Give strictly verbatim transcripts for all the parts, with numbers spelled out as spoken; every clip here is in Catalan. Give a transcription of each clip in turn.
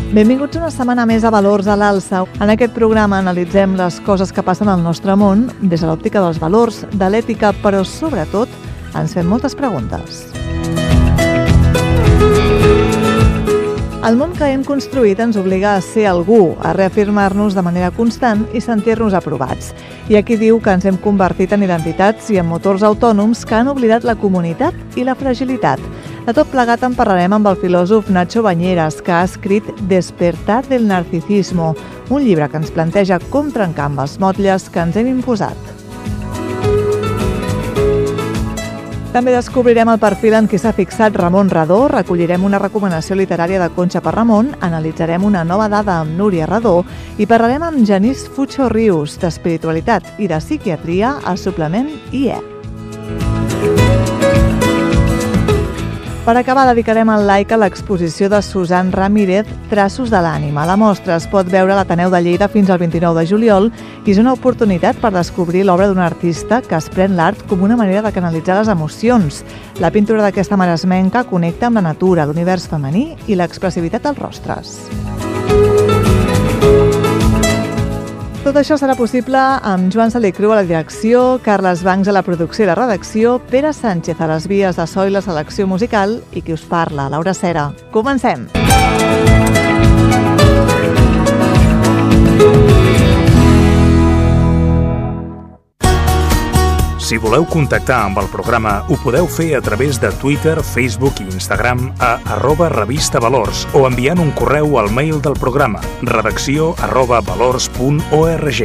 Benvinguts una setmana més a Valors a l'Alça. En aquest programa analitzem les coses que passen al nostre món des de l'òptica dels valors, de l'ètica, però sobretot ens fem moltes preguntes. El món que hem construït ens obliga a ser algú, a reafirmar-nos de manera constant i sentir-nos aprovats. I aquí diu que ens hem convertit en identitats i en motors autònoms que han oblidat la comunitat i la fragilitat. De tot plegat en parlarem amb el filòsof Nacho Bañeras, que ha escrit Despertar del narcisismo, un llibre que ens planteja com trencar amb els motlles que ens hem imposat. També descobrirem el perfil en què s'ha fixat Ramon Redó, recollirem una recomanació literària de Concha per Ramon, analitzarem una nova dada amb Núria Redó i parlarem amb Genís Fucho Rius d'espiritualitat i de psiquiatria al suplement I E. Per acabar, dedicarem el like a l'exposició de Susan Ramírez, Traços de l'ànima. La mostra es pot veure a l'Ateneu de Lleida fins al vint-i-nou de juliol i és una oportunitat per descobrir l'obra d'un artista que es pren l'art com una manera de canalitzar les emocions. La pintura d'aquesta maresmenca connecta amb la natura, l'univers femení i l'expressivitat dels rostres. Tot això serà possible amb Joan Salicru a la direcció, Carles Bancs a la producció i la redacció, Pere Sánchez a les vies de so i la selecció musical i qui us parla, Laura Cera. Comencem! Si voleu contactar amb el programa, ho podeu fer a través de Twitter, Facebook i Instagram a arroba revista valors o enviant un correu al mail del programa redacció arroba valors punt org.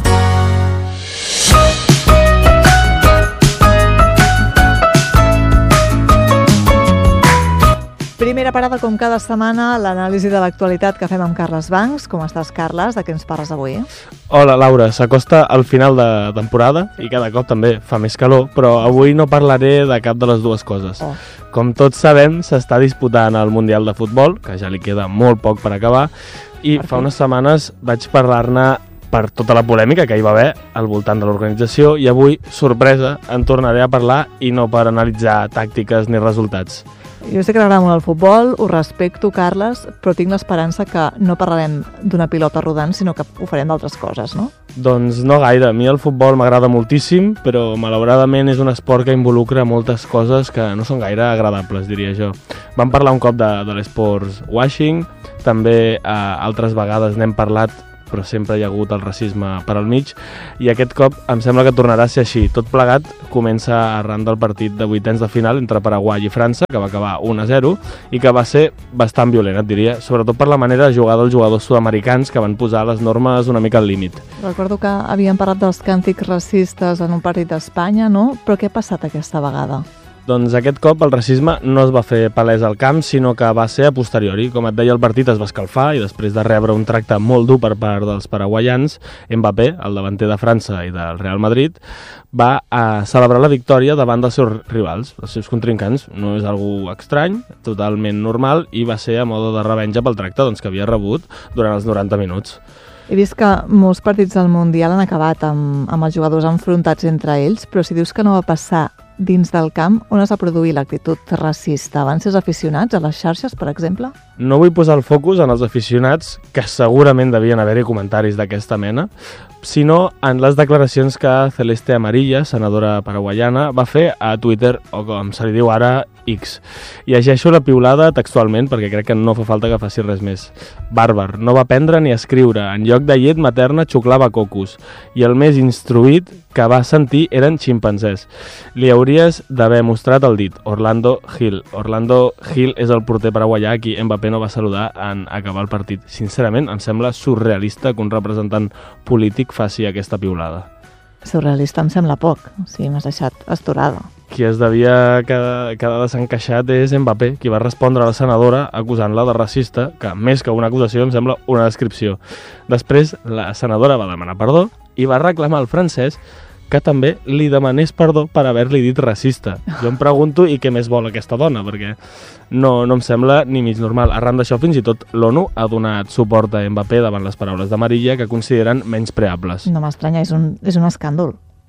Primera parada, com cada setmana, l'anàlisi de l'actualitat que fem amb Carles Bancs. Com estàs, Carles? De què ens parles avui? Hola, Laura. S'acosta al final de temporada i cada cop també fa més calor, però avui no parlaré de cap de les dues coses. Oh. Com tots sabem, s'està disputant el Mundial de Futbol, que ja li queda molt poc per acabar, i fa unes setmanes vaig parlar-ne per tota la polèmica que hi va haver al voltant de l'organització i avui, sorpresa, en tornaré a parlar i no per analitzar tàctiques ni resultats. Jo sé que t'agrada molt el futbol, ho respecto, Carles, però tinc l'esperança que no parlarem d'una pilota rodant, sinó que ho farem d'altres coses, no? Doncs no gaire. A mi el futbol m'agrada moltíssim, però malauradament és un esport que involucra moltes coses que no són gaire agradables, diria jo. Vam parlar un cop de, de l'esport washing, també eh, altres vegades n'hem parlat, però sempre hi ha hagut el racisme per al mig, i aquest cop em sembla que tornarà a ser així. Tot plegat comença arran del partit de vuitens de final entre Paraguai i França, que va acabar un a zero, i que va ser bastant violent, et diria, sobretot per la manera de jugar dels jugadors sud-americans que van posar les normes una mica al límit. Recordo que havíem parlat dels càntics racistes en un partit d'Espanya, no? Però què ha passat aquesta vegada? Doncs aquest cop el racisme no es va fer palès al camp, sinó que va ser a posteriori. Com et deia, el partit es va escalfar i després de rebre un tracte molt dur per part dels paraguaians, Mbappé, el davanter de França i del Real Madrid, va a celebrar la victòria davant dels seus rivals, els seus contrincants. No és algú estrany, totalment normal, i va ser a modo de revenja pel tracte doncs, que havia rebut durant els noranta minuts. He vist que molts partits del Mundial han acabat amb, amb els jugadors enfrontats entre ells, però si dius que no va passar dins del camp, on es va produir l'actitud racista? Van ser els aficionats a les xarxes, per exemple? No vull posar el focus en els aficionats, que segurament devien haver-hi comentaris d'aquesta mena, sinó en les declaracions que Celeste Amarilla, senadora paraguaiana, va fer a Twitter, o com se li diu ara, X. Llegeixo la piulada textualment perquè crec que no fa falta que faci res més. Bàrbar, no va aprendre ni a escriure. En lloc de llet materna xuclava cocos. I el més instruït que va sentir eren ximpanzés. Li hauries d'haver mostrat el dit. Orlando Gil. Orlando Gil és el porter paraguaià a qui Mbappé no va saludar en acabar el partit. Sincerament, em sembla surrealista que un representant polític faci aquesta piulada. Surrealista em sembla poc. O sigui, m'has deixat astorada. Qui es devia quedar, quedar desencaixat és Mbappé, qui va respondre a la senadora acusant-la de racista, que més que una acusació em sembla una descripció. Després, la senadora va demanar perdó i va reclamar al francès que també li demanés perdó per haver-li dit racista. Jo em pregunto, i què més vol aquesta dona? Perquè no, no em sembla ni mig normal. Arran d'això, fins i tot l'ONU ha donat suport a Mbappé davant les paraules d'Amarilla, que consideren menyspreables. No m'estranya, és un, és un escàndol.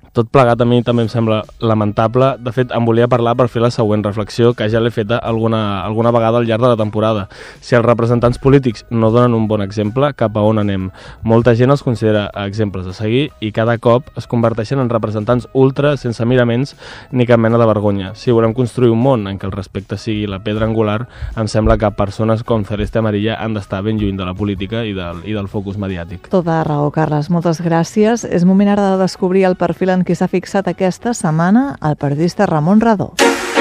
Tot plegat a mi també em sembla lamentable. De fet, em volia parlar per fer la següent reflexió, que ja l'he feta alguna, alguna vegada al llarg de la temporada. Si els representants polítics no donen un bon exemple, cap a on anem? Molta gent els considera exemples a seguir i cada cop es converteixen en representants ultra sense miraments ni cap mena de vergonya. Si volem construir un món en què el respecte sigui la pedra angular, em sembla que persones com Celeste Amarilla han d'estar ben lluny de la política i del, i del focus mediàtic. Tota raó, Carles. Moltes gràcies. És moment ara de descobrir el perfil en qui s'ha fixat aquesta setmana el periodista Ramon Radó.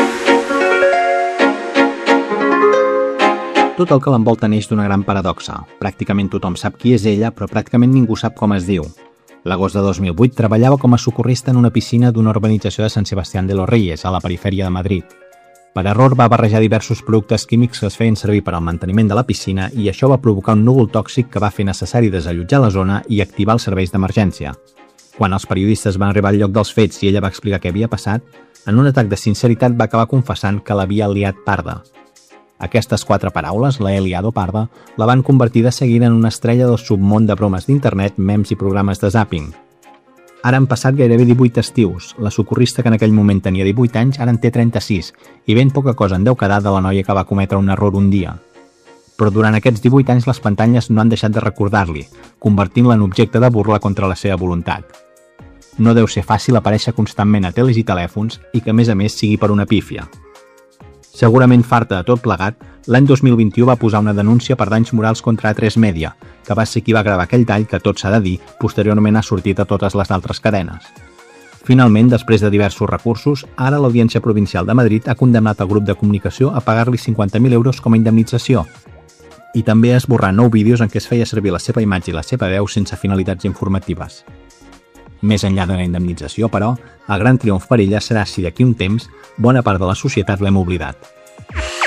Tot el que l'envolta neix d'una gran paradoxa. Pràcticament tothom sap qui és ella, però pràcticament ningú sap com es diu. L'agost de dos mil vuit treballava com a socorrista en una piscina d'una urbanització de Sant Sebastián de los Reyes, a la perifèria de Madrid. Per error va barrejar diversos productes químics que es feien servir per al manteniment de la piscina i això va provocar un núvol tòxic que va fer necessari desallotjar la zona i activar els serveis d'emergència. Quan els periodistes van arribar al lloc dels fets i ella va explicar què havia passat, en un atac de sinceritat va acabar confessant que l'havia liat parda. Aquestes quatre paraules, la he liado parda, la van convertir de seguida en una estrella del submón de bromes d'internet, memes i programes de zàping. Ara han passat gairebé divuit estius. La socorrista, que en aquell moment tenia divuit anys, ara en té trenta-sis, i ben poca cosa en deu quedar de la noia que va cometre un error un dia. Però durant aquests divuit anys les pantalles no han deixat de recordar-li, convertint-la en objecte de burla contra la seva voluntat. No deu ser fàcil aparèixer constantment a teles i telèfons i que, a més a més, sigui per una pífia. Segurament farta de tot plegat, l'any dos mil vint-i-u va posar una denúncia per danys morals contra A tres Media, que va ser qui va gravar aquell tall que, tot s'ha de dir, posteriorment ha sortit a totes les altres cadenes. Finalment, després de diversos recursos, ara l'Audiència Provincial de Madrid ha condemnat el grup de comunicació a pagar-li cinquanta mil euros com a indemnització i també a esborrar nou vídeos en què es feia servir la seva imatge i la seva veu sense finalitats informatives. Més enllà de la indemnització, però, el gran triomf per ella serà si d'aquí un temps bona part de la societat l'hem oblidat.